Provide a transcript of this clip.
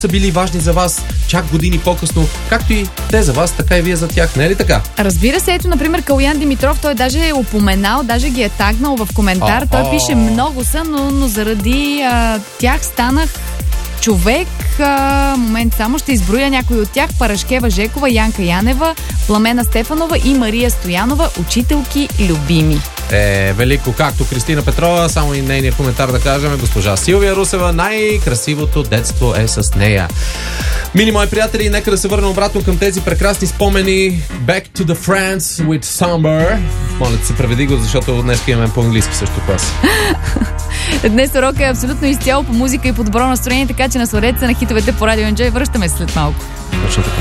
са били важни за вас чак години по-късно, както и те за вас, така и вие за тях, не е ли така? Разбира се, ето, например, Калуян Димитров, той даже е упоменал, даже ги е тагнал в коментар. Той пише: много са, но заради тях станах човек. Момент само, ще изброя някои от тях: Парашкева Жекова, Янка Янева, Пламена Стефанова и Мария Стоянова, учителки любими. Велико, както Кристина Петрова, само и нейния коментар да кажем, госпожа Силвия Русева, най-красивото детство е с нея. Мили мои приятели, нека да се върнем обратно към тези прекрасни спомени. Back to the France with Summer. Моля да се преведи го, защото днес имаме по-английски също клас. Днес урок е абсолютно изцяло по музика и по добро настроение, така че насладете се на хитовете по Радио Енджой. Връщаме се след малко. Точно така.